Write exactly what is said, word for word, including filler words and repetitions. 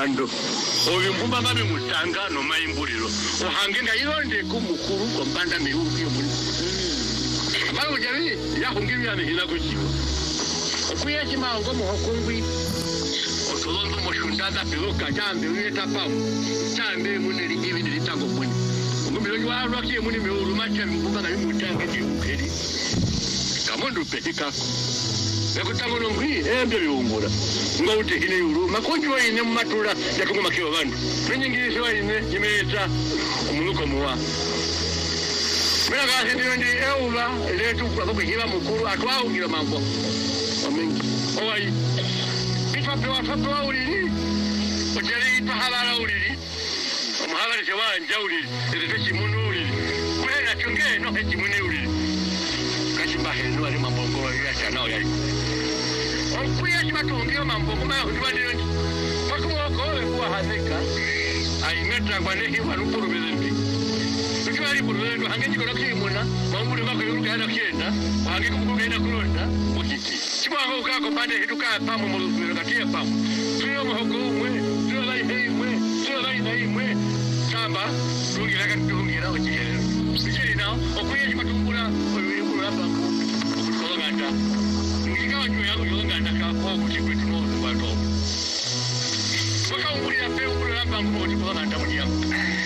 mutando oyo mpumba babe mutanga no mayimbuliro ohange nga yonde ku mukuru ko mbanda mihugu yo muri bawo jabi yahungibya mihina kuchigo okuya chimango muhokungwi otolondo moshundada peroka jambe uyeta pamu jambe muneli ibindi litago muni ngumiro jwalwa kiye muni miuru macha mpumba na mutanga ndi ukeli kamondo petika Ekutangolo ngwi embe biungura ngo utekine yuru makonjo ine mumatula yakunga makiwa bantu penyingisi wa ine imeta umunuko muwa Mira kasi ndiyo ndi euba letu kwa kuhiba mukuru atwaungira mambo omengi owai ifa pewa pewa ulili ojali ifa halala ulili omuhabari chewanja ulili erefe chimunu ulili kulena chunge no he chimuni ulili kachimba henu wali mambongo ya chanao ya iku Okuya chimatungiyo mambo kuma hudwani pakumoko kuwa hazeka aimetra kwa nehi warupuru bezembi tukiwali puru hangeji kono kimuna mamuri mako yuruka yana kienda hange kumbuka ina kulonda mukiti chimwango ukako pande hituka pamu muluzumiro katia pamu tuyo muhoko umwe tuyo lai hei umwe tuyo lai nai umwe samba rungira katuhungira ojihere bijeri nao okuya chimatungula oyu yukuru hapa okukologanda Ngigawanyo yangu yolonganda ka oku chikwetu no wato. Waka umuri ya pe umuri lamba ngumo chikologanda muni yangu.